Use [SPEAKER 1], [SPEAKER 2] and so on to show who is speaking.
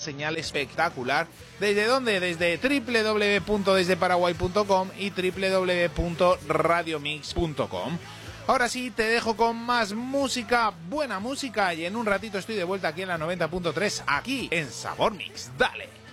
[SPEAKER 1] señal espectacular. ¿Desde dónde? Desde www.desdeparaguay.com y www.radiomix.com. Ahora sí, te dejo con más música, buena música, y en un ratito estoy de vuelta aquí en la 90.3, aquí en Sabor Mix. ¡Dale!